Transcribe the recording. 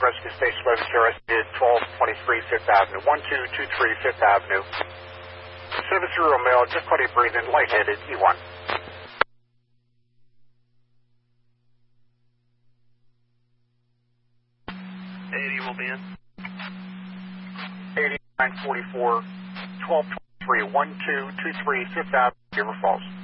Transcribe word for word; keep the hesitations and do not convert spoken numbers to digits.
Rescue Station West arrested twelve twenty-three Fifth Avenue, one two two three Fifth Avenue. Service to Romeo, just caught you breathing, lightheaded, E one. eighty will be in. eighty-nine forty-four, twelve twenty-three, one two two three Fifth Avenue, River Falls.